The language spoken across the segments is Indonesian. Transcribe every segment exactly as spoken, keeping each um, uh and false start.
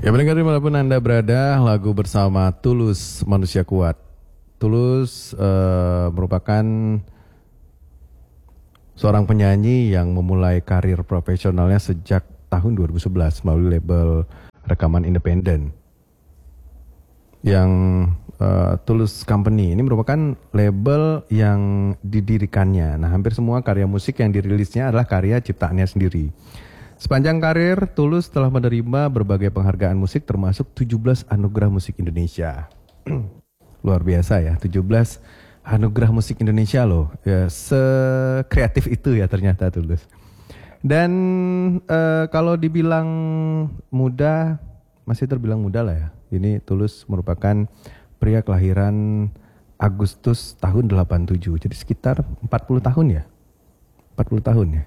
Ya pendengar dimanapun Anda berada, lagu bersama Tulus, Manusia Kuat. Tulus uh, merupakan seorang penyanyi yang memulai karir profesionalnya sejak tahun dua ribu sebelas melalui label rekaman independen. Yang uh, Tulus Company ini merupakan label yang didirikannya. Nah, hampir semua karya musik yang dirilisnya adalah karya ciptaannya sendiri. Sepanjang karir, Tulus telah menerima berbagai penghargaan musik termasuk tujuh belas anugerah musik Indonesia. Luar biasa ya, tujuh belas anugerah musik Indonesia loh. Ya, sekreatif itu ya ternyata Tulus. Dan uh, kalau dibilang muda, masih terbilang muda lah ya. Ini Tulus merupakan pria kelahiran Agustus tahun delapan puluh tujuh. Jadi sekitar empat puluh tahun ya. empat puluh tahun ya.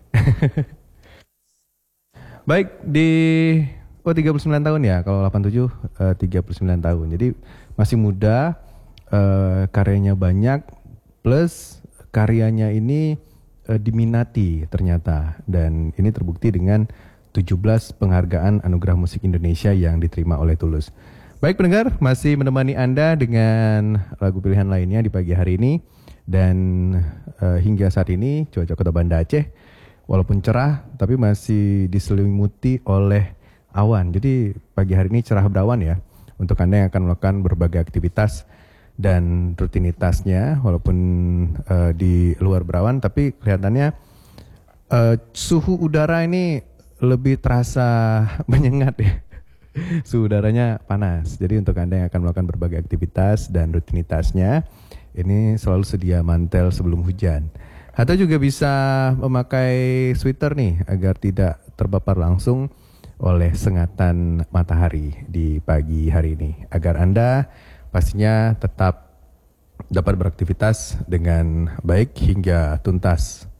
Baik, di oh tiga puluh sembilan tahun ya, kalau delapan puluh tujuh uh, tiga puluh sembilan tahun. Jadi masih muda, uh, karyanya banyak, plus karyanya ini uh, diminati ternyata. Dan ini terbukti dengan tujuh belas penghargaan anugerah musik Indonesia yang diterima oleh Tulus. Baik pendengar, masih menemani Anda dengan lagu pilihan lainnya di pagi hari ini. Dan uh, hingga saat ini cuaca Kota Banda Aceh walaupun cerah, tapi masih diselimuti oleh awan. Jadi pagi hari ini cerah berawan ya, untuk Anda yang akan melakukan berbagai aktivitas dan rutinitasnya, walaupun uh, di luar berawan, tapi kelihatannya uh, suhu udara ini lebih terasa menyengat ya. Suhu udaranya panas. Jadi untuk Anda yang akan melakukan berbagai aktivitas dan rutinitasnya, ini selalu sedia mantel sebelum hujan. Atau juga bisa memakai sweater nih agar tidak terpapar langsung oleh sengatan matahari di pagi hari ini. Agar Anda pastinya tetap dapat beraktivitas dengan baik hingga tuntas.